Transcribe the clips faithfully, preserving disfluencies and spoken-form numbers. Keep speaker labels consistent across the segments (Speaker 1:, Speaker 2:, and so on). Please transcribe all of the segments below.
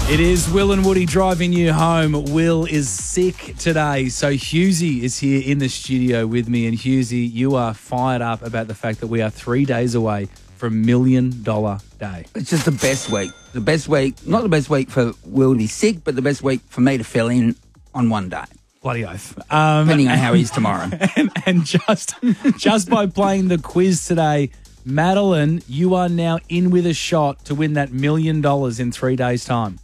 Speaker 1: It is Will and Woody driving you home. Will is sick today, so Hughesy is here in the studio with me. And Hughesy, you are fired up about the fact that we are three days away from Million Dollar Day.
Speaker 2: It's just the best week. The best week, not the best week for Will to be sick, but the best week for me to fill in on one day.
Speaker 1: Bloody oath. Um,
Speaker 2: Depending on how he is tomorrow.
Speaker 1: And, and just, just by playing the quiz today, Madeline, you are now in with a shot to win that million dollars in three days' time.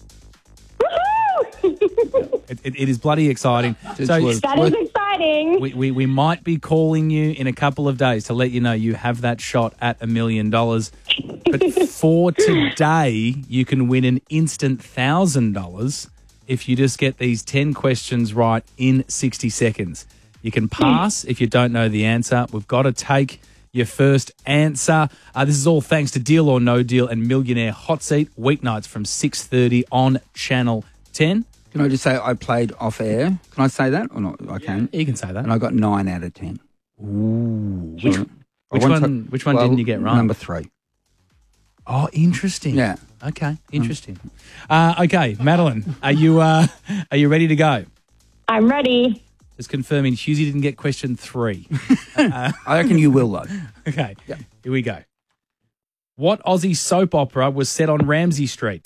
Speaker 1: It, it, it is bloody exciting. So
Speaker 3: that is exciting.
Speaker 1: We, we we might be calling you in a couple of days to let you know you have that shot at a million dollars. But for today, you can win an instant thousand dollars if you just get these ten questions right in sixty seconds. You can pass if you don't know the answer. We've got to take your first answer. Uh, this is all thanks to Deal or No Deal and Millionaire Hot Seat, weeknights from six thirty on Channel ten.
Speaker 2: Can I just say I played off air? Can I say that or not? I can.
Speaker 1: You can say that.
Speaker 2: And I got nine out of ten.
Speaker 1: Ooh. Which,
Speaker 2: So,
Speaker 1: which
Speaker 2: I want
Speaker 1: one,
Speaker 2: to-
Speaker 1: which one
Speaker 2: well,
Speaker 1: didn't you get right?
Speaker 2: Number three.
Speaker 1: Oh, interesting.
Speaker 2: Yeah.
Speaker 1: Okay, interesting. Uh, okay, Madeline, are you uh, are you ready to go?
Speaker 3: I'm ready.
Speaker 1: Just confirming, Hughesy didn't get question three.
Speaker 2: I reckon you will, though.
Speaker 1: Okay, here we go. What Aussie soap opera was set on Ramsay Street?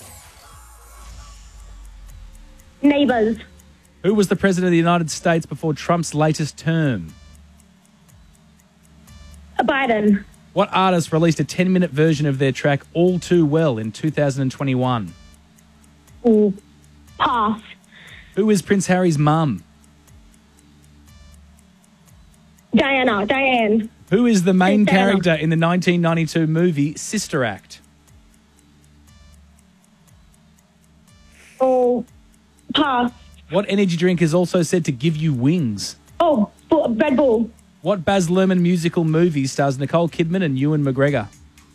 Speaker 3: Neighbours.
Speaker 1: Who was the president of the United States before Trump's latest term?
Speaker 3: Biden.
Speaker 1: What artist released a ten-minute version of their track All Too Well in two thousand twenty-one?
Speaker 3: Ooh. Pass.
Speaker 1: Who is Prince Harry's mum?
Speaker 3: Diana. Diane.
Speaker 1: Who is the main
Speaker 3: Diana.
Speaker 1: character in the nineteen ninety-two movie Sister Act?
Speaker 3: Oh. Pass.
Speaker 1: What energy drink is also said to give you wings?
Speaker 3: Oh. Bu- Red Bull.
Speaker 1: What Baz Luhrmann musical movie stars Nicole Kidman and Ewan McGregor?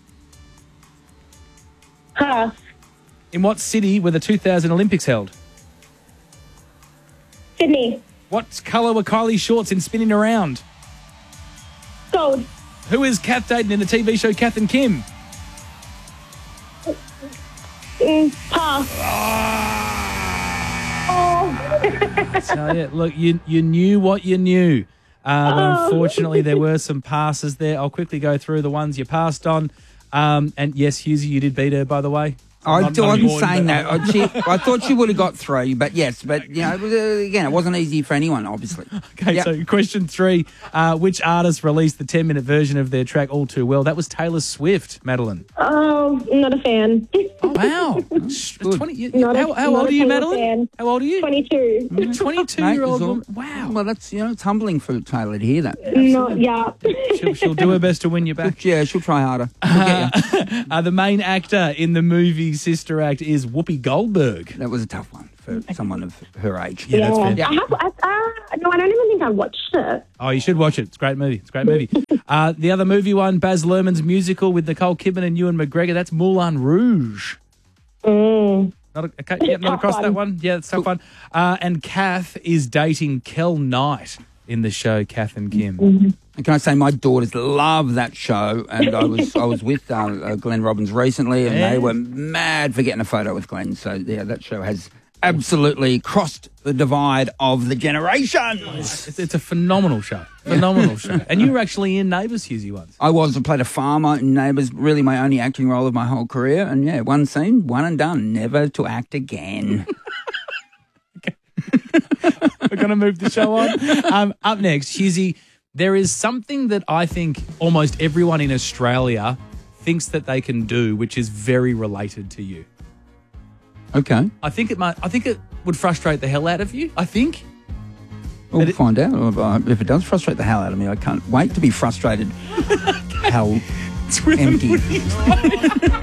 Speaker 3: Pass.
Speaker 1: In what city were the two thousand Olympics held?
Speaker 3: Sydney.
Speaker 1: What colour were Kylie's shorts in Spinning Around?
Speaker 3: Gold.
Speaker 1: Who is Kath Dayton in the T V show Kath and Kim?
Speaker 3: Mm, pass. Oh.
Speaker 1: I tell you, look, you, you knew what you knew. Uh, but
Speaker 3: Oh.
Speaker 1: unfortunately, there were some passes there. I'll quickly go through the ones you passed on. Um, and yes, Hughesy, you did beat her, by the way.
Speaker 2: I
Speaker 1: Not-
Speaker 2: do-
Speaker 1: not
Speaker 2: I'm
Speaker 1: important,
Speaker 2: saying
Speaker 1: but-
Speaker 2: that. I, she, I thought she would have got three, but yes. But, you know, it was, uh, again, it wasn't easy for anyone, obviously.
Speaker 1: Okay,
Speaker 2: Yep.
Speaker 1: so question three. Uh, which artist released the ten-minute version of their track All Too Well? That was Taylor Swift, Madeline.
Speaker 3: Oh, I'm not a fan.
Speaker 1: Wow. twenty, you-
Speaker 3: Not a-
Speaker 1: how how
Speaker 3: not
Speaker 1: old
Speaker 3: a
Speaker 1: are you,
Speaker 3: Taylor
Speaker 1: Madeline?
Speaker 3: fan.
Speaker 1: How old are you?
Speaker 3: twenty-two.
Speaker 1: twenty-two-year-old
Speaker 2: Mate,
Speaker 1: woman.
Speaker 2: it's all-
Speaker 1: Wow.
Speaker 2: Well, that's, you know, it's humbling for Taylor to hear that.
Speaker 3: Not, yeah.
Speaker 1: She'll, she'll do her best to win you back.
Speaker 2: Yeah, she'll try harder. She'll get you.
Speaker 1: Uh, the main actor in the movie Sister Act is Whoopi Goldberg.
Speaker 2: That was a tough one for someone of her age.
Speaker 1: Yeah, that's fair.
Speaker 3: I have. I, uh, no, I don't even think I watched it.
Speaker 1: Oh, you should watch it. It's a great movie. It's a great movie. uh, the other movie one, Baz Luhrmann's musical with Nicole Kidman and Ewan McGregor, that's Moulin Rouge.
Speaker 3: Mm.
Speaker 1: Not, a, okay, yeah, not
Speaker 3: Tough
Speaker 1: across that
Speaker 3: one.
Speaker 1: one. Yeah, it's a tough one. Uh, and Kath is dating Kel Knight in the show Kath and Kim.
Speaker 2: And can I say my daughters love that show, and I was I was with uh, uh, Glenn Robbins recently, and
Speaker 1: Yeah.
Speaker 2: they were mad for getting a photo with Glenn. So yeah, that show has absolutely crossed the divide of the generations.
Speaker 1: It's, it's a phenomenal show. Phenomenal show. And you were actually in Neighbours, Hughesy, once.
Speaker 2: I was I played a farmer in Neighbours, really my only acting role of my whole career, and yeah, one scene, one and done, never to act again.
Speaker 1: We're going to move the show on. Um, up next, Hughesy, there is something that I think almost everyone in Australia thinks that they can do, which is very related to you.
Speaker 2: Okay,
Speaker 1: I think it might. I think it would frustrate the hell out of you. I think.
Speaker 2: we'll
Speaker 1: But it-
Speaker 2: find out Uh, if it does frustrate the hell out of me. I can't wait to be frustrated. How
Speaker 1: It's Will and
Speaker 2: empty.
Speaker 1: Woody.